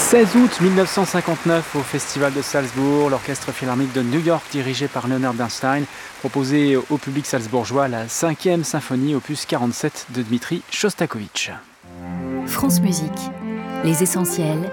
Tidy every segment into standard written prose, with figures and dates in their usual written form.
16 août 1959, au Festival de Salzbourg, l'Orchestre Philharmonique de New York, dirigé par Leonard Bernstein, proposait au public salzbourgeois la 5e symphonie, opus 47 de Dmitri Shostakovich. France Musique, les essentiels.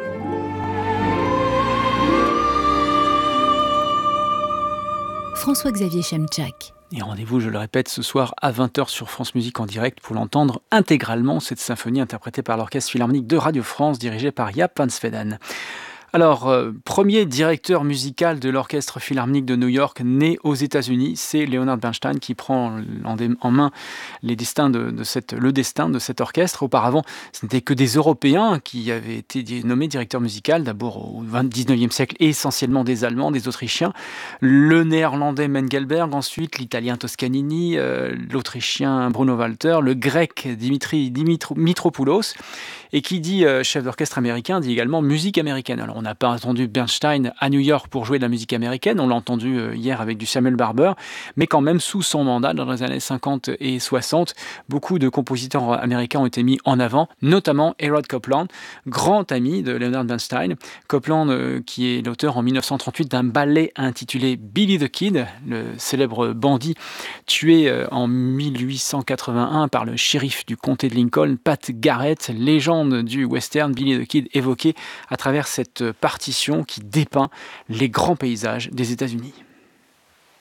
François-Xavier Chemczak. Et rendez-vous, je le répète, ce soir à 20h sur France Musique en direct pour l'entendre intégralement, cette symphonie interprétée par l'Orchestre Philharmonique de Radio France, dirigé par Jaap van Zweden. Alors, premier directeur musical de l'Orchestre Philharmonique de New York, né aux États-Unis, c'est Leonard Bernstein qui prend en main le destin de cet orchestre. Auparavant, ce n'était que des Européens qui avaient été nommés directeurs musicaux, d'abord au XIXe siècle, et essentiellement des Allemands, des Autrichiens, le Néerlandais Mengelberg, ensuite l'Italien Toscanini, l'Autrichien Bruno Walter, le Grec Dimitri Mitropoulos. Et qui dit chef d'orchestre américain, dit également musique américaine. Alors on n'a pas entendu Bernstein à New York pour jouer de la musique américaine, on l'a entendu hier avec du Samuel Barber, mais quand même sous son mandat, dans les années 50 et 60, beaucoup de compositeurs américains ont été mis en avant, notamment Harold Copland, grand ami de Leonard Bernstein. Copland qui est l'auteur en 1938 d'un ballet intitulé Billy the Kid, le célèbre bandit tué en 1881 par le shérif du comté de Lincoln, Pat Garrett, légende du western Billy the Kid évoqué à travers cette partition qui dépeint les grands paysages des États-Unis.